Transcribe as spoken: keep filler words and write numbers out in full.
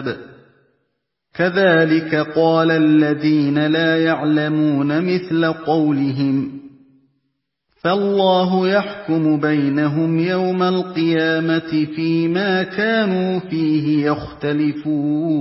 الْكِتَابَ كَذَلِكَ قَالَ الَّذِينَ لَا يَعْلَمُونَ مِثْلَ قَوْلِهِمْ فَاللَّهُ يَحْكُمُ بَيْنَهُمْ يَوْمَ الْقِيَامَةِ فِيمَا كَانُوا فِيهِ يَخْتَلِفُونَ